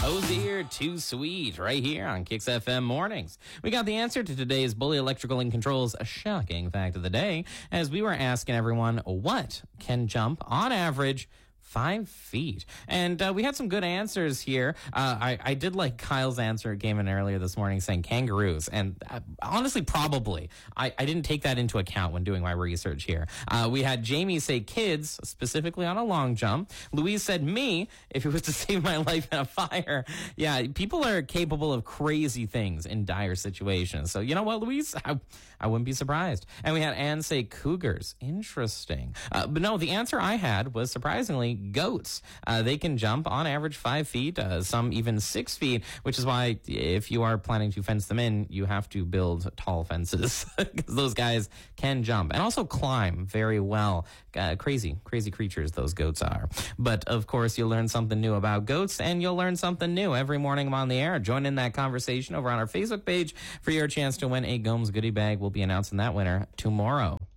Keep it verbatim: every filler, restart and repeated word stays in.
Cozier Too Sweet right here on Kicks F M Mornings. We got the answer to today's Bully Electrical and Controls shocking fact of the day, as we were asking everyone what can jump on average Five feet. And uh, we had some good answers here. Uh, I, I did like Kyle's answer. It came in earlier this morning saying kangaroos. And uh, honestly, probably. I, I didn't take that into account when doing my research here. Uh, we had Jamie say kids, specifically on a long jump. Louise said me, if it was to save my life in a fire. Yeah, people are capable of crazy things in dire situations. So you know what, Louise? I, I wouldn't be surprised. And we had Anne say cougars. Interesting. Uh, but no, the answer I had was surprisingly goats. Uh, they can jump on average five feet, uh, some even six feet, which is why if you are planning to fence them in, you have to build tall fences because those guys can jump and also climb very well. Uh, crazy, crazy creatures those goats are. But of course, you'll learn something new about goats, and you'll learn something new every morning I'm on the air. Join in that conversation over on our Facebook page for your chance to win a Gomes goodie bag. We'll be announcing that winner tomorrow.